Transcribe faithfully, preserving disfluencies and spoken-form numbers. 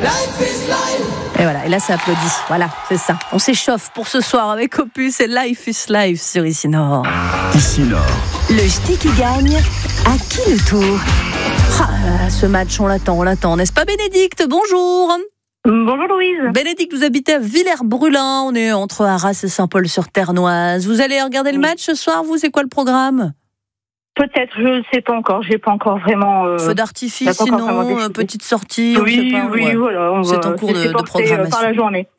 Et voilà, et là ça applaudit. Voilà, c'est ça. On s'échauffe pour ce soir avec Opus et Life is Life sur Ici Nord. Ici Nord. Le ch'ti qui gagne, à qui le tour? Ah, ce match, on l'attend, on l'attend. N'est-ce pas Bénédicte? Bonjour. Bonjour Louise. Bénédicte, vous habitez à Villers-Brulin. On est entre Arras et Saint-Paul-sur-Ternoise. Vous allez regarder le match ce soir, vous? C'est quoi le programme? Peut-être, je ne sais pas encore. J'ai pas encore vraiment. Euh, Feu d'artifice, sinon, petite sortie. Oui, on sait pas, oui, ouais. voilà. On C'est va en cours de, de par programmation. la journée.